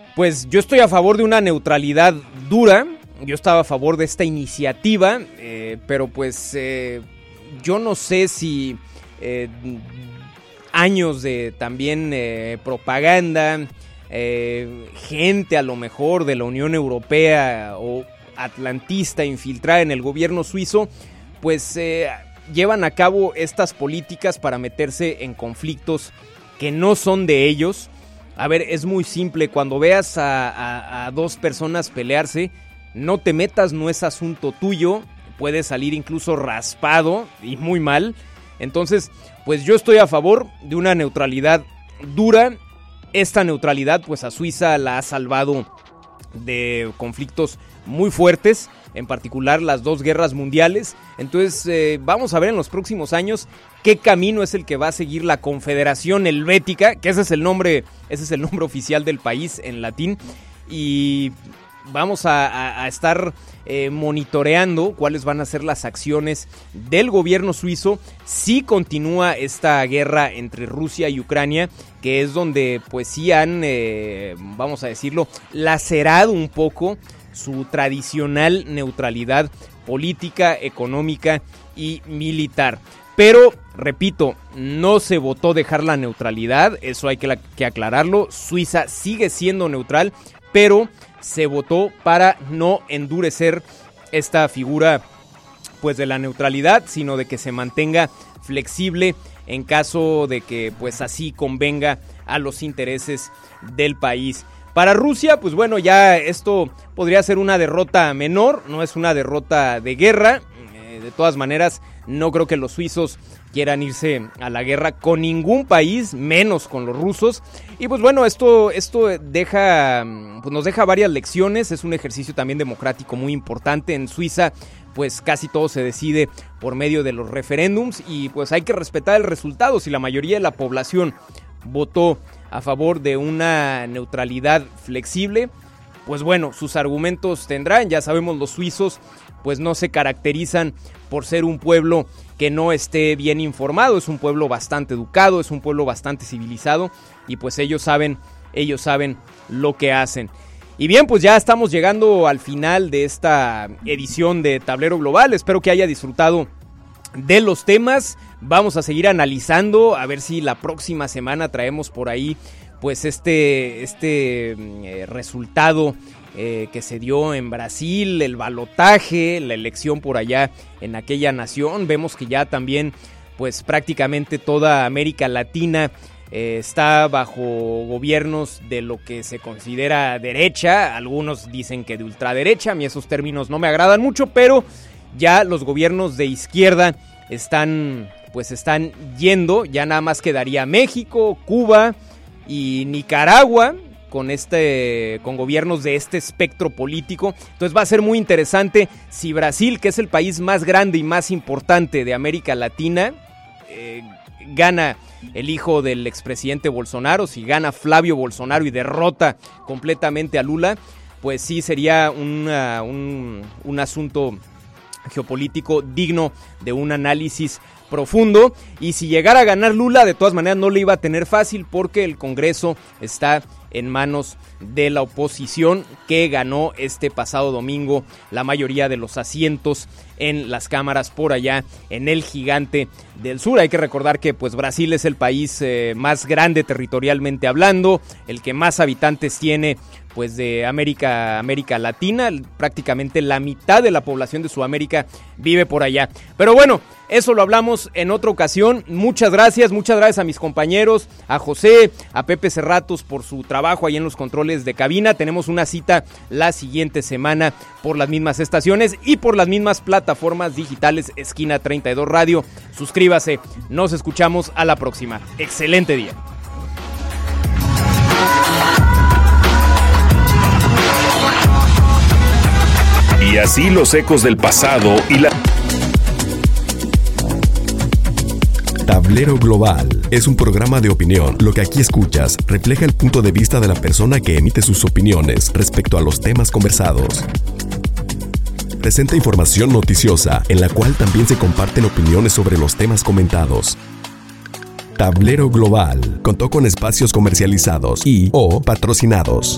pues yo estoy a favor de una neutralidad dura. Yo estaba a favor de esta iniciativa, pero pues yo no sé si años de también propaganda, gente a lo mejor de la Unión Europea o atlantista infiltrada en el gobierno suizo, pues llevan a cabo estas políticas para meterse en conflictos que no son de ellos. A ver, es muy simple, cuando veas a dos personas pelearse, no te metas, no es asunto tuyo, puedes salir incluso raspado y muy mal. Entonces, pues yo estoy a favor de una neutralidad dura. Esta neutralidad, pues a Suiza la ha salvado de conflictos muy fuertes, en particular las 2 guerras mundiales. Entonces vamos a ver en los próximos años qué camino es el que va a seguir la Confederación Helvética, que ese es el nombre oficial del país en latín, y vamos a estar monitoreando cuáles van a ser las acciones del gobierno suizo si continúa esta guerra entre Rusia y Ucrania, que es donde pues sí han, vamos a decirlo, lacerado un poco su tradicional neutralidad política, económica y militar. Pero, repito, no se votó dejar la neutralidad, eso hay que aclararlo. Suiza sigue siendo neutral, pero se votó para no endurecer esta figura pues de la neutralidad, sino de que se mantenga flexible en caso de que pues así convenga a los intereses del país. Para Rusia, pues bueno, ya esto podría ser una derrota menor, no es una derrota de guerra. De todas maneras, no creo que los suizos quieran irse a la guerra con ningún país, menos con los rusos. Y pues bueno, esto deja, pues nos deja varias lecciones. Es un ejercicio también democrático muy importante. En Suiza, pues casi todo se decide por medio de los referéndums y pues hay que respetar el resultado. Si la mayoría de la población votó a favor de una neutralidad flexible, pues bueno, sus argumentos tendrán. Ya sabemos, los suizos pues no se caracterizan por ser un pueblo que no esté bien informado, es un pueblo bastante educado, es un pueblo bastante civilizado y pues ellos saben lo que hacen. Y bien, pues ya estamos llegando al final de esta edición de Tablero Global. Espero que haya disfrutado de los temas. Vamos a seguir analizando, a ver si la próxima semana traemos por ahí pues este resultado que se dio en Brasil, el balotaje, la elección por allá en aquella nación. Vemos que ya también pues prácticamente toda América Latina está bajo gobiernos de lo que se considera derecha. Algunos dicen que de ultraderecha, a mí esos términos no me agradan mucho, pero ya los gobiernos de izquierda están yendo. Ya nada más quedaría México, Cuba y Nicaragua con gobiernos de este espectro político. Entonces va a ser muy interesante si Brasil, que es el país más grande y más importante de América Latina, gana el hijo del expresidente Bolsonaro, si gana Flavio Bolsonaro y derrota completamente a Lula, pues sí sería un asunto geopolítico digno de un análisis profundo. Y si llegara a ganar Lula, de todas maneras no le iba a tener fácil, porque el Congreso está en manos de la oposición, que ganó este pasado domingo la mayoría de los asientos en las cámaras por allá en el Gigante del Sur. Hay que recordar que pues Brasil es el país más grande territorialmente hablando, el que más habitantes tiene pues de América Latina. Prácticamente la mitad de la población de Sudamérica vive por allá. Pero bueno, eso lo hablamos en otra ocasión. Muchas gracias a mis compañeros, a José, a Pepe Cerratos por su trabajo ahí en los controles de cabina. Tenemos una cita la siguiente semana por las mismas estaciones y por las mismas plataformas digitales. Esquina 32 Radio. Suscríbase. Nos escuchamos a la próxima. Excelente día. Y así los ecos del pasado y la... Tablero Global es un programa de opinión. Lo que aquí escuchas refleja el punto de vista de la persona que emite sus opiniones respecto a los temas conversados. Presenta información noticiosa, en la cual también se comparten opiniones sobre los temas comentados. Tablero Global contó con espacios comercializados y o patrocinados.